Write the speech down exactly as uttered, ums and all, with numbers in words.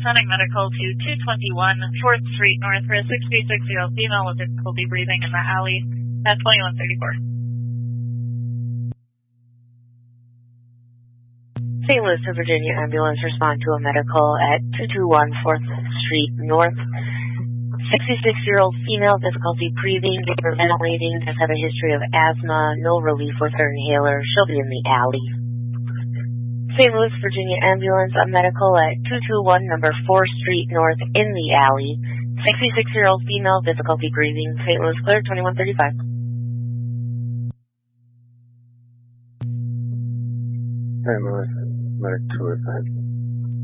sending medical to two twenty-one fourth Street North for a sixty-six-year-old female with difficulty breathing in the alley at twenty-one thirty-four. Saint Louis to Virginia ambulance respond to a medical at two twenty-one fourth Street North. sixty-six-year-old female, difficulty breathing, hyperventilating, does have a history of asthma, no relief with her inhaler. She'll be in the alley. Saint Louis, Virginia ambulance, a medical at two twenty-one number fourth Street North in the alley. sixty-six-year-old female, difficulty breathing. Saint Louis clear, twenty-one thirty-five. Saint Louis, medic two oh five.